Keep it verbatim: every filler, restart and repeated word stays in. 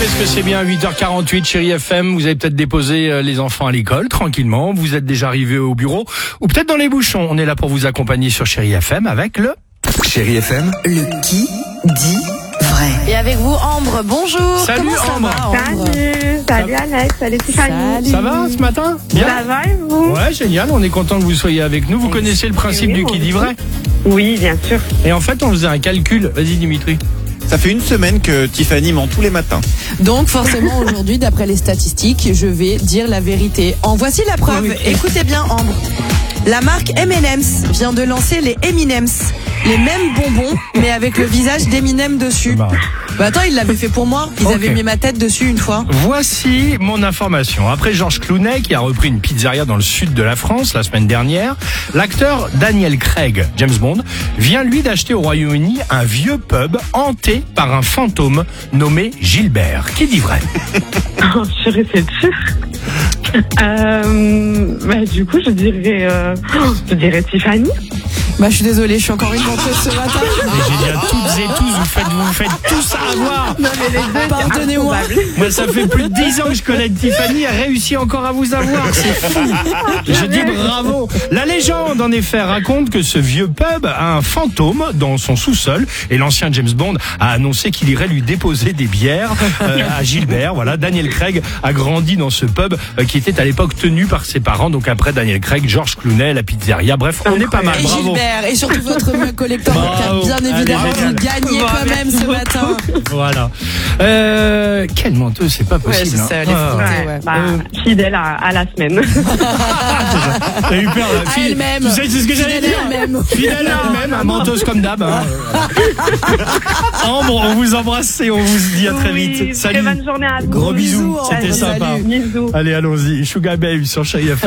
Qu'est-ce que c'est bien, huit heures quarante-huit, Chérie F M. Vous avez peut-être déposé les enfants à l'école, tranquillement. Vous êtes déjà arrivé au bureau, ou peut-être dans les bouchons. On est là pour vous accompagner sur Chérie F M avec le... Chérie F M, le qui dit vrai. Et avec vous, Ambre, bonjour. Salut, Comment ça Ambre. va, Ambre Salut, salut Alex, salut Stéphanie. Ça va ce matin? Bien. Ça va et vous? Ouais, génial. On est content que vous soyez avec nous. Vous connaissez le principe Oui, du moi qui dit aussi. vrai? Oui, bien sûr. Et en fait, on faisait un calcul. Vas-y, Dimitri. Ça fait une semaine que Tiffany ment tous les matins. Donc forcément aujourd'hui, d'après les statistiques, je vais dire la vérité. En voici la preuve. Écoutez bien, Ambre. La marque M and M's vient de lancer les M and M's. Les mêmes bonbons, mais avec le visage d'Eminem dessus. Bah. Bah attends, ils l'avaient fait pour moi. Ils Ok. avaient mis ma tête dessus une fois. Voici mon information. Après Georges Clooney, qui a repris une pizzeria dans le sud de la France la semaine dernière, l'acteur Daniel Craig, James Bond, vient lui d'acheter au Royaume-Uni un vieux pub hanté par un fantôme nommé Gilbert. Qui dit vrai? Oh, chérie, c'est sûr. Euh, bah, du coup, je dirais, euh, je dirais Tiffany. Bah je suis désolée, je suis encore une menteuse ce matin. Mais j'ai dit à toutes et tous, vous faites, vous faites tous avoir. Non, mais les deux, c'est Pardonnez-moi. improbable. Moi, ça fait plus de dix ans que je connais Tiffany, elle réussit encore à vous avoir, c'est fou. Je dis bravo. La légende, en effet, raconte que ce vieux pub a un fantôme dans son sous-sol et l'ancien James Bond a annoncé qu'il irait lui déposer des bières euh, à Gilbert. Voilà, Daniel Craig a grandi dans ce pub euh, qui était à l'époque tenu par ses parents. Donc après Daniel Craig, Georges Clooney, la pizzeria. Bref, on est pas mal. Et Bravo. Gilbert, et surtout votre mug collector, Bravo. qui a bien évidemment Allez, vous gagné Bon, quand même merci ce matin. Voilà. Euh, quelle menteuse, c'est pas possible. Ouais, c'est ça, hein. les Ah. fous. Ouais, ouais. bah, Euh. fidèle à, à la semaine. T'as eu peur, là. À Fidèle- elle-même. Tu sais, c'est ce que j'allais Fidèle dire. à elle-même. Fidèle à elle-même, un menteuse comme d'hab. Hein. Ambre, on vous embrasse et on vous dit à très Oui, vite. très Salut. bonne journée à vous. Gros bisous, bisous, c'était Ambre, sympa. salut. Bisous. Allez, allons-y. Sugar Babe sur Chérie F M.